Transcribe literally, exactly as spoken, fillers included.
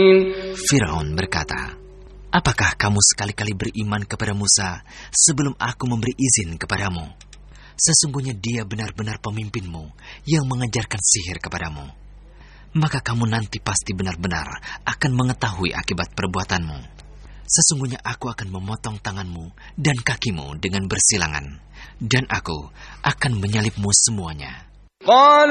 Firaun berkata, "Apakah kamu sekali-kali beriman kepada Musa sebelum aku memberi izin kepadamu? Sesungguhnya dia benar-benar pemimpinmu yang mengajarkan sihir kepadamu. Maka kamu nanti pasti benar-benar akan mengetahui akibat perbuatanmu. Sesungguhnya aku akan memotong tanganmu dan kakimu dengan bersilangan, dan aku akan menyalibmu semuanya."